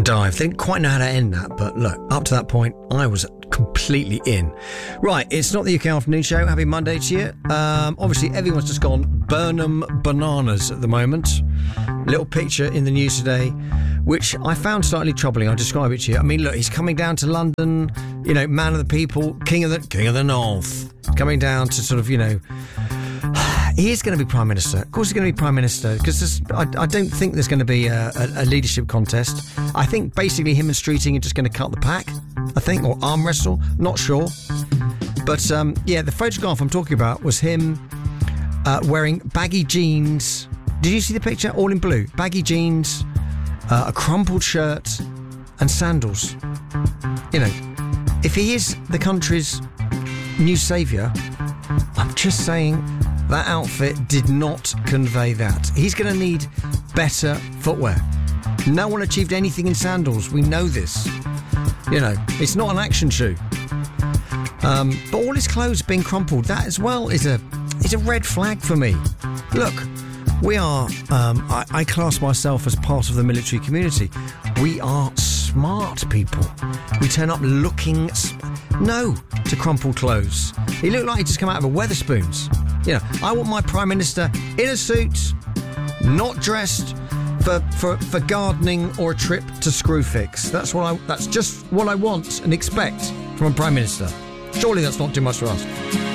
dive. They didn't quite know how to end that, but look, up to that point, I was completely in. Right, it's not the UK Afternoon Show. Happy Monday to you. Obviously, everyone's just gone Burnham bananas at the moment. Little picture in the news today, which I found slightly troubling. I'll describe it to you. I mean, look, he's coming down to London, you know, man of the people, king of the North, coming down to sort of, you know, he is going to be Prime Minister. Of course he's going to be Prime Minister, because I don't think there's going to be a leadership contest. I think basically him and Streeting are just going to cut the pack, I think, or arm wrestle, not sure. But yeah, the photograph I'm talking about was him wearing baggy jeans. Did you see the picture? All in blue. Baggy jeans, a crumpled shirt and sandals. You know, if he is the country's new saviour, I'm just saying that outfit did not convey that. He's going to need better footwear. No one achieved anything in sandals. We know this. You know, it's not an action shoe. But all his clothes being crumpled, that as well is a red flag for me. Look, we are, I class myself as part of the military community. We are smart people. We turn up looking no to crumpled clothes. He looked like he'd just come out of a Weatherspoons. You know, I want my Prime Minister in a suit, not dressed for gardening or a trip to Screwfix. That's just what I want and expect from a Prime Minister. Surely that's not too much to ask.